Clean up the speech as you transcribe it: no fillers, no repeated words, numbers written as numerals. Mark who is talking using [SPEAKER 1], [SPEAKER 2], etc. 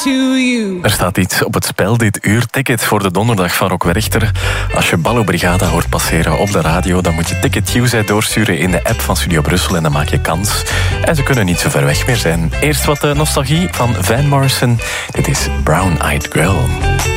[SPEAKER 1] to you.
[SPEAKER 2] Er staat iets op het spel dit uur. Ticket voor de donderdag van Rock Werchter. Als je Ballo Brigada hoort passeren op de radio, dan moet je Ticket Tuesday doorsturen in de app van Studio Brussel en dan maak je kans. En ze kunnen niet zo ver weg meer zijn. Eerst wat nostalgie van Van Morrison. Dit is Brown Eyed Girl.